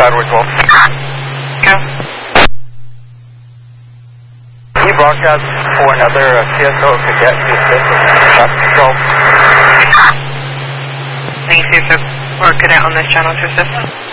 Edward 12. Go. Can you broadcast for another CSO cadet to assist with traffic control? Any CSO or cadet on this channel to assist?